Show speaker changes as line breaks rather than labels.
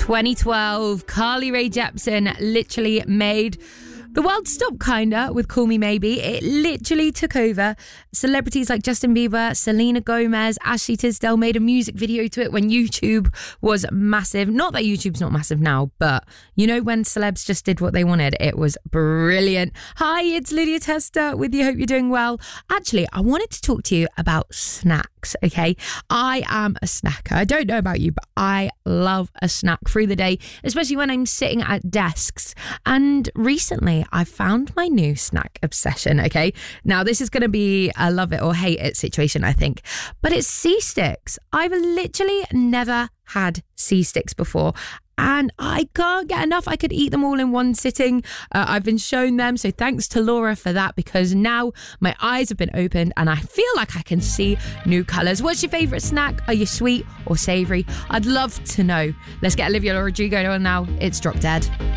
2012, Carly Rae Jepsen literally made the world stop, kinda, with Call Me Maybe. It literally took over. Celebrities like Justin Bieber, Selena Gomez, Ashley Tisdale made a music video to it when YouTube was massive. Not that YouTube's not massive now, but you know when celebs just did what they wanted? It was brilliant. Hi, it's Lydia Tester with you. Hope you're doing well. Actually, I wanted to talk to you about snacks, okay? I am a snacker. I don't know about you, but I love a snack through the day, especially when I'm sitting at desks. And recently, I found my new snack obsession, okay? Now, this is going to be a love it or hate it situation, I think. But it's sea sticks. I've literally never had sea sticks before. And I can't get enough. I could eat them all in one sitting. I've been shown them. So thanks to Laura for that, because now my eyes have been opened and I feel like I can see new colours. What's your favourite snack? Are you sweet or savoury? I'd love to know. Let's get Olivia Rodrigo on now. It's Drop Dead.